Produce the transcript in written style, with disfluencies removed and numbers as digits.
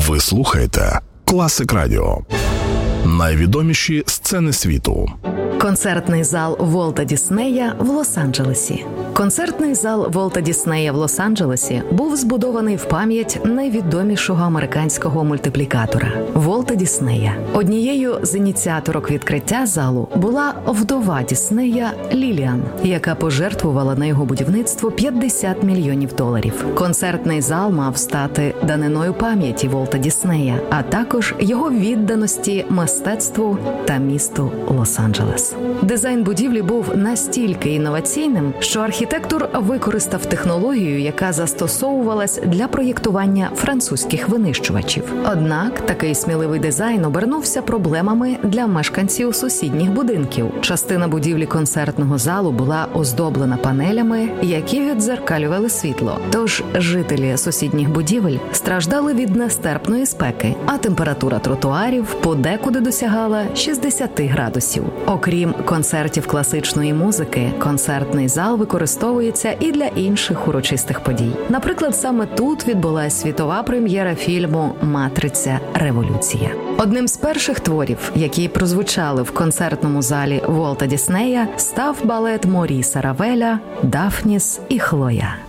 Ви слухаєте Класик Радіо. Найвідоміші сцени світу. Концертний зал Волта Діснея в Лос-Анджелесі. Концертний зал Волта Діснея в Лос-Анджелесі був збудований в пам'ять найвідомішого американського мультиплікатора – Волта Діснея. Однією з ініціаторок відкриття залу була вдова Діснея Ліліан, яка пожертвувала на його будівництво $50 мільйонів. Концертний зал мав стати даниною пам'яті Волта Діснея, а також його відданості мистецтву та місту Лос-Анджелес. Дизайн будівлі був настільки інноваційним, що архітектор використав технологію, яка застосовувалась для проєктування французьких винищувачів. Однак такий сміливий дизайн обернувся проблемами для мешканців сусідніх будинків. Частина будівлі концертного залу була оздоблена панелями, які віддзеркалювали світло. Тож жителі сусідніх будівель страждали від нестерпної спеки, а температура тротуарів подекуди досягала 60 градусів. Окрім концертів класичної музики, концертний зал використовується і для інших урочистих подій. Наприклад, саме тут відбулася світова прем'єра фільму «Матриця. Революція». Одним з перших творів, які прозвучали в концертному залі Волта Діснея, став балет Моріса Равеля «Дафніс і Хлоя».